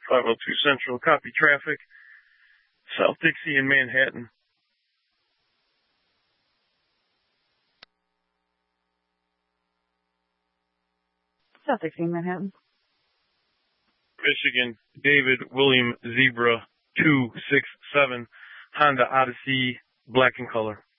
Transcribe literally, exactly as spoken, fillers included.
five oh two Central, copy traffic. South Dixie in Manhattan. South Dixie in Manhattan. Michigan, David William Zebra two six seven, Honda Odyssey, black in color.